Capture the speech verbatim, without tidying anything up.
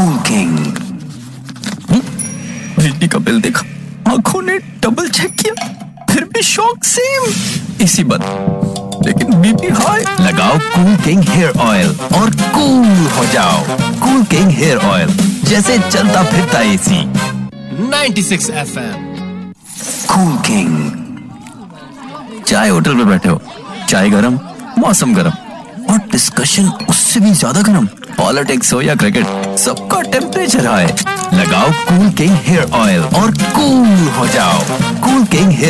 Cool king. बिजली का bill देखा, आंखों ने डबल चेक किया, फिर भी शॉक सेम। इसी बात लेकिन बीपी हाई। लगाओ कूल किंग हेयर ऑयल और कूल हो जाओ। कूल किंग हेयर ऑयल, जैसे चलता फिरता AC. Ninety six F M. Cool king. चाय होटल पे बैठे हो, चाय गरम, मौसम गरम और डिस्कशन उससे भी ज्यादा गरम। पॉलिटिक्स हो या क्रिकेट, सबका टेम्परेचर हाई। लगाओ कूल किंग हेयर ऑयल और कूल हो जाओ। Cool king hair